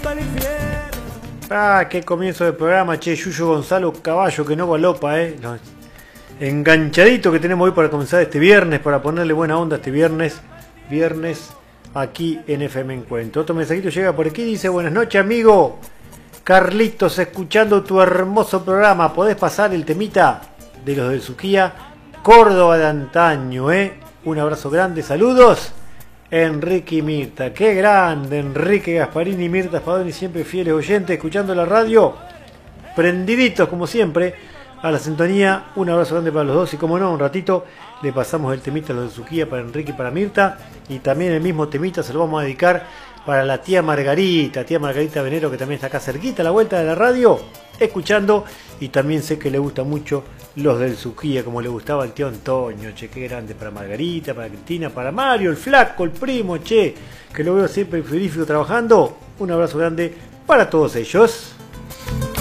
Ah, qué comienzo del programa, che, Yuyo Gonzalo Caballo, que no galopa, los enganchadito que tenemos hoy para comenzar este viernes, para ponerle buena onda este viernes aquí en FM Encuentro. Otro mensajito llega por aquí, dice: buenas noches, amigo Carlitos, escuchando tu hermoso programa, ¿podés pasar el temita de los del Suquía? Córdoba de antaño, un abrazo grande, saludos, Enrique y Mirta. Qué grande, Enrique Gasparini y Mirta Spadoni, siempre fieles oyentes, escuchando la radio, prendiditos como siempre a la sintonía. Un abrazo grande para los dos y, como no, un ratito le pasamos el temita a los de Suquía para Enrique y para Mirta, y también el mismo temita se lo vamos a dedicar para la tía Margarita Venero, que también está acá cerquita a la vuelta de la radio escuchando, y también sé que le gusta mucho los del Suquía, como le gustaba al tío Antonio. Che, qué grande para Margarita, para Cristina, para Mario, el flaco, el primo, che, que lo veo siempre frigorífico trabajando. Un abrazo grande para todos ellos.